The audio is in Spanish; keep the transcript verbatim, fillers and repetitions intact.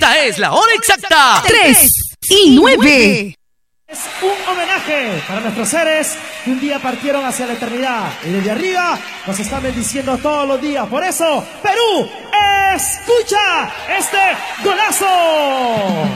Esta es la hora exacta. Tres y nueve. Es un homenaje para nuestros seres que un día partieron hacia la eternidad y desde arriba nos están bendiciendo todos los días. Por eso, Perú, escucha este golazo.